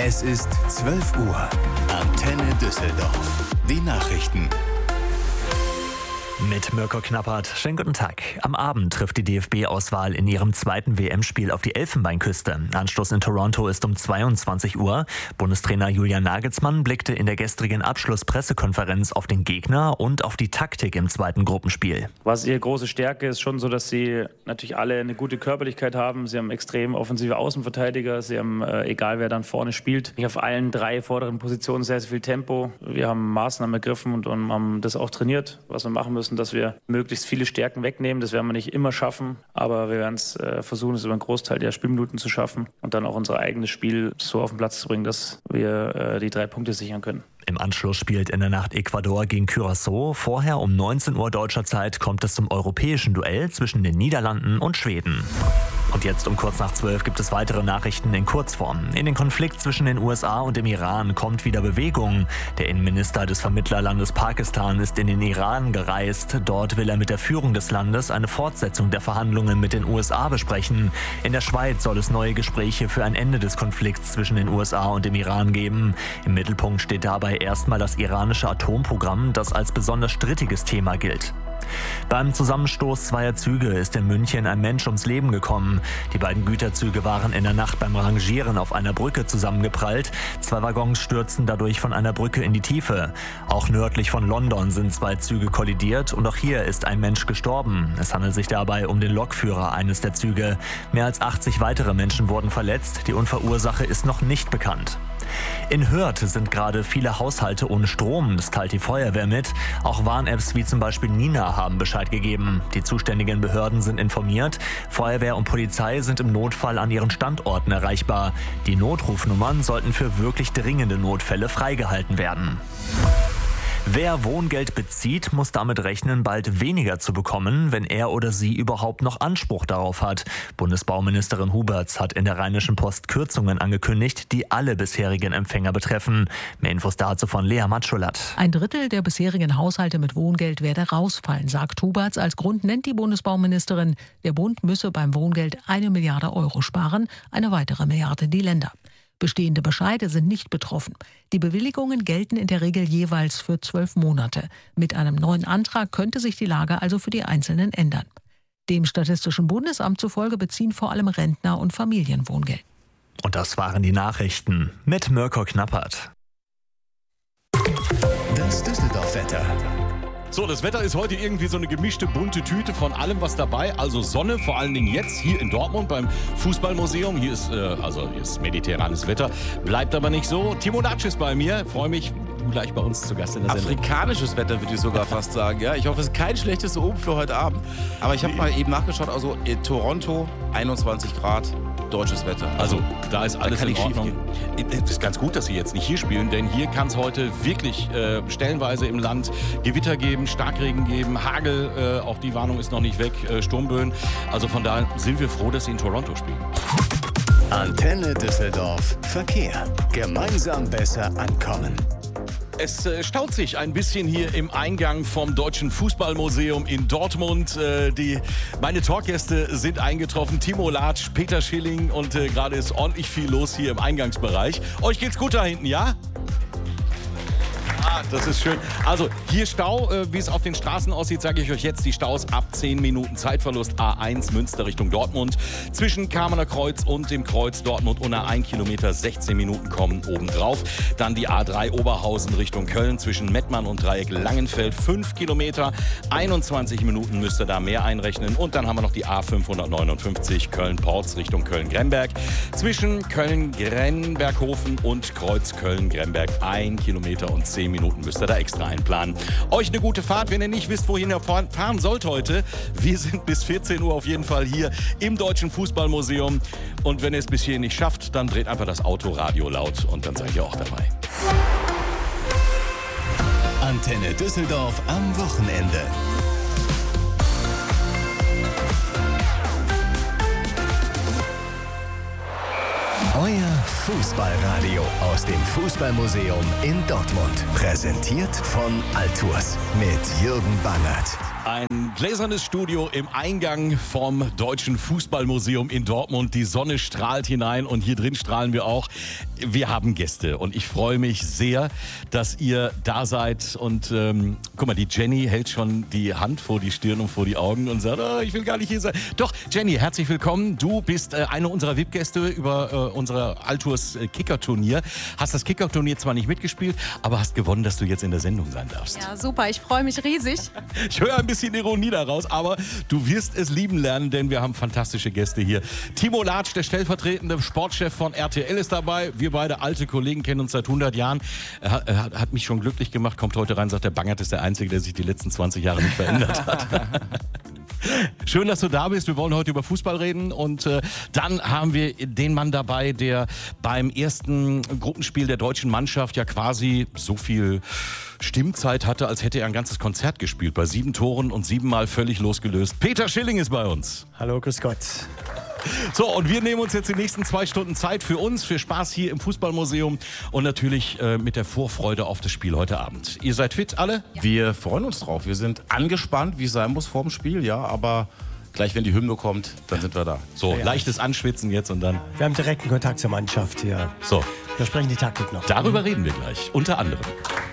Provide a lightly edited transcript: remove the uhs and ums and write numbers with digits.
Es ist 12 Uhr. Antenne Düsseldorf. Die Nachrichten. Mit Mirko Knappert. Schönen guten Tag. Am Abend trifft die DFB-Auswahl in ihrem zweiten WM-Spiel auf die Elfenbeinküste. Anstoß in Toronto ist um 22 Uhr. Bundestrainer Julian Nagelsmann blickte in der gestrigen Abschlusspressekonferenz auf den Gegner und auf die Taktik im zweiten Gruppenspiel. Was ihre große Stärke ist schon so, dass sie natürlich alle eine gute Körperlichkeit haben. Sie haben extrem offensive Außenverteidiger. Sie haben, egal wer dann vorne spielt, auf allen 3 vorderen Positionen sehr, sehr viel Tempo. Wir haben Maßnahmen ergriffen und haben das auch trainiert, was wir machen müssen, dass wir möglichst viele Stärken wegnehmen. Das werden wir nicht immer schaffen, aber wir werden es versuchen, es über einen Großteil der Spielminuten zu schaffen und dann auch unser eigenes Spiel so auf den Platz zu bringen, dass wir die 3 Punkte sichern können. Im Anschluss spielt in der Nacht Ecuador gegen Curaçao. Vorher um 19 Uhr deutscher Zeit kommt es zum europäischen Duell zwischen den Niederlanden und Schweden. Und jetzt um kurz nach 12 gibt es weitere Nachrichten in Kurzform. In den Konflikt zwischen den USA und dem Iran kommt wieder Bewegung. Der Innenminister des Vermittlerlandes Pakistan ist in den Iran gereist. Dort will er mit der Führung des Landes eine Fortsetzung der Verhandlungen mit den USA besprechen. In der Schweiz soll es neue Gespräche für ein Ende des Konflikts zwischen den USA und dem Iran geben. Im Mittelpunkt steht dabei erstmal das iranische Atomprogramm, das als besonders strittiges Thema gilt. Beim Zusammenstoß zweier Züge ist in München ein Mensch ums Leben gekommen. Die beiden Güterzüge waren in der Nacht beim Rangieren auf einer Brücke zusammengeprallt. 2 Waggons stürzten dadurch von einer Brücke in die Tiefe. Auch nördlich von London sind 2 Züge kollidiert und auch hier ist ein Mensch gestorben. Es handelt sich dabei um den Lokführer eines der Züge. Mehr als 80 weitere Menschen wurden verletzt. Die Unfallursache ist noch nicht bekannt. In Hürth sind gerade viele Haushalte ohne Strom, das teilt die Feuerwehr mit. Auch Warn-Apps wie zum Beispiel Nina haben Bescheid gegeben. Die zuständigen Behörden sind informiert. Feuerwehr und Polizei sind im Notfall an ihren Standorten erreichbar. Die Notrufnummern sollten für wirklich dringende Notfälle freigehalten werden. Wer Wohngeld bezieht, muss damit rechnen, bald weniger zu bekommen, wenn er oder sie überhaupt noch Anspruch darauf hat. Bundesbauministerin Huberts hat in der Rheinischen Post Kürzungen angekündigt, die alle bisherigen Empfänger betreffen. Mehr Infos dazu von Lea Matschulat. Ein Drittel der bisherigen Haushalte mit Wohngeld werde rausfallen, sagt Huberts. Als Grund nennt die Bundesbauministerin, der Bund müsse beim Wohngeld 1 Milliarde Euro sparen, eine weitere Milliarde die Länder. Bestehende Bescheide sind nicht betroffen. Die Bewilligungen gelten in der Regel jeweils für 12 Monate. Mit einem neuen Antrag könnte sich die Lage also für die Einzelnen ändern. Dem Statistischen Bundesamt zufolge beziehen vor allem Rentner und Familien Wohngeld. Und das waren die Nachrichten mit Mirko Knappert. Das Düsseldorf-Wetter. So, das Wetter ist heute irgendwie so eine gemischte, bunte Tüte von allem was dabei. Also Sonne, vor allen Dingen jetzt hier in Dortmund beim Fußballmuseum. Hier ist mediterranes Wetter, bleibt aber nicht so. Timo Natsch ist bei mir, freue mich, du gleich bei uns zu Gast in der Sendung. Afrikanisches Wetter würde ich sogar fast sagen. Ja, ich hoffe, es ist kein schlechtes Oben für heute Abend. Aber ich habe mal eben nachgeschaut, also Toronto 21 Grad. Deutsches Wetter. Also da ist alles in Ordnung. Es ist ganz gut, dass Sie jetzt nicht hier spielen, denn hier kann es heute wirklich stellenweise im Land Gewitter geben, Starkregen geben, Hagel, auch die Warnung ist noch nicht weg, Sturmböen. Also von daher sind wir froh, dass Sie in Toronto spielen. Antenne Düsseldorf. Verkehr. Gemeinsam besser ankommen. Es staut sich ein bisschen hier im Eingang vom Deutschen Fußballmuseum in Dortmund. Meine Talkgäste sind eingetroffen. Timo Latsch, Peter Schilling und gerade ist ordentlich viel los hier im Eingangsbereich. Euch geht's gut da hinten, ja? Das ist schön. Also hier Stau, wie es auf den Straßen aussieht, sage ich euch jetzt die Staus ab 10 Minuten Zeitverlust. A1 Münster Richtung Dortmund. Zwischen Kamener Kreuz und dem Kreuz Dortmund unter 1 Kilometer 16 Minuten kommen obendrauf. Dann die A3 Oberhausen Richtung Köln zwischen Mettmann und Dreieck Langenfeld 5 Kilometer. 21 Minuten müsst ihr da mehr einrechnen. Und dann haben wir noch die A559 Köln-Porz Richtung Köln-Gremberg. Zwischen Köln-Grenberghofen und Kreuz Köln-Gremberg 1 Kilometer und 10 Minuten müsst ihr da extra einplanen. Euch eine gute Fahrt, wenn ihr nicht wisst, wohin ihr fahren sollt heute. Wir sind bis 14 Uhr auf jeden Fall hier im Deutschen Fußballmuseum. Und wenn ihr es bis hierhin nicht schafft, dann dreht einfach das Autoradio laut und dann seid ihr auch dabei. Antenne Düsseldorf am Wochenende. Euer Fußballradio aus dem Fußballmuseum in Dortmund. Präsentiert von Altours mit Jürgen Bangert. Ein gläsernes Studio im Eingang vom Deutschen Fußballmuseum in Dortmund. Die Sonne strahlt hinein und hier drin strahlen wir auch. Wir haben Gäste und ich freue mich sehr, dass ihr da seid. Und guck mal, die Jenny hält schon die Hand vor die Stirn und vor die Augen und sagt, ich will gar nicht hier sein. Doch, Jenny, herzlich willkommen. Du bist eine unserer VIP-Gäste über unser Altours Kicker-Turnier. Hast das Kicker-Turnier zwar nicht mitgespielt, aber hast gewonnen, dass du jetzt in der Sendung sein darfst. Ja, super. Ich freue mich riesig. Ich höre ein bisschen Ironie daraus, aber du wirst es lieben lernen, denn wir haben fantastische Gäste hier. Timo Latsch, der stellvertretende Sportchef von RTL, ist dabei. Wir beide alte Kollegen kennen uns seit 100 Jahren. Er hat mich schon glücklich gemacht, kommt heute rein, sagt, der Bangert ist der Einzige, der sich die letzten 20 Jahre nicht verändert hat. Schön, dass du da bist. Wir wollen heute über Fußball reden und dann haben wir den Mann dabei, der beim ersten Gruppenspiel der deutschen Mannschaft ja quasi so viel Stimmzeit hatte, als hätte er ein ganzes Konzert gespielt. Bei 7 Toren und 7-mal völlig losgelöst. Peter Schilling ist bei uns. Hallo, grüß Gott. So, und wir nehmen uns jetzt die nächsten 2 Stunden Zeit für uns, für Spaß hier im Fußballmuseum und natürlich mit der Vorfreude auf das Spiel heute Abend. Ihr seid fit, alle? Ja. Wir freuen uns drauf. Wir sind angespannt, wie es sein muss vor dem Spiel, ja, aber gleich, wenn die Hymne kommt, dann sind wir da. So, leichtes Anschwitzen jetzt und dann. Wir haben direkten Kontakt zur Mannschaft hier. So. Wir sprechen die Taktik noch. Darüber reden wir gleich, unter anderem.